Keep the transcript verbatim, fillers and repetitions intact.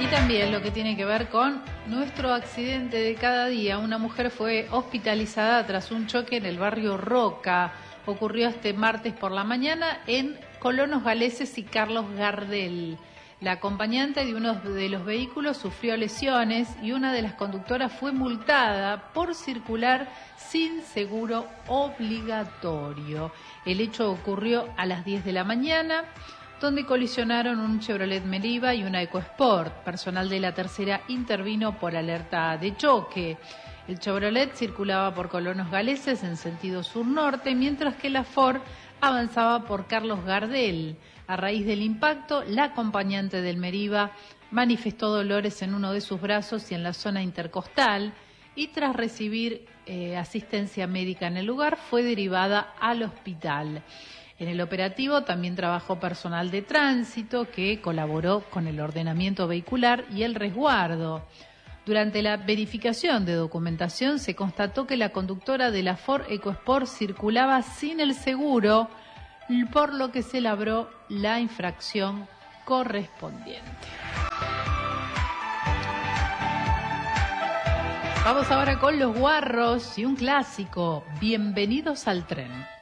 Y también lo que tiene que ver con nuestro accidente de cada día. Una mujer fue hospitalizada tras un choque en el barrio Roca. Ocurrió este martes por la mañana en Colonos Galeses y Carlos Gardel. La acompañante de uno de los vehículos sufrió lesiones y una de las conductoras fue multada por circular sin seguro obligatorio. El hecho ocurrió a las diez de la mañana, donde colisionaron un Chevrolet Meriva y una EcoSport. Personal de la tercera intervino por alerta de choque. El Chevrolet circulaba por Colonos Galeses en sentido sur-norte, mientras que la Ford avanzaba por Carlos Gardel. A raíz del impacto, la acompañante del Meriva manifestó dolores en uno de sus brazos y en la zona intercostal, y tras recibir eh, asistencia médica en el lugar, fue derivada al hospital. En el operativo también trabajó personal de tránsito que colaboró con el ordenamiento vehicular y el resguardo. Durante la verificación de documentación se constató que la conductora de la Ford EcoSport circulaba sin el seguro, por lo que se labró la infracción correspondiente. Vamos ahora con Los Guarros y un clásico, Bienvenidos al tren.